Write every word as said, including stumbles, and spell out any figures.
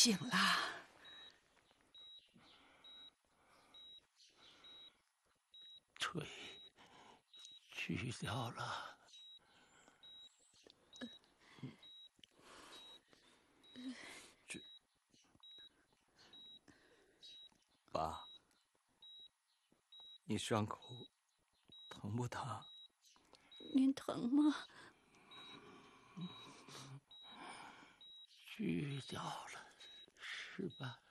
醒了。 腿锯掉了。这，爸，你伤口疼不疼？ 您疼吗？ 锯掉了，是吧？